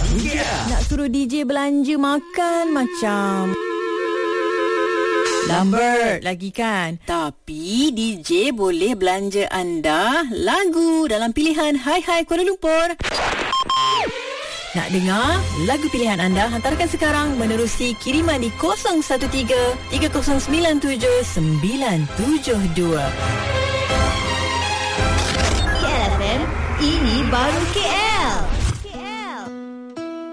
Nak suruh DJ belanja makan macam Lambert lagi kan. Tapi DJ boleh belanja anda lagu dalam pilihan Hai Hai Kuala Lumpur. Nak dengar lagu pilihan anda? Hantarkan sekarang menerusi kiriman di 013 3097 972. KLFM, ini baru KL.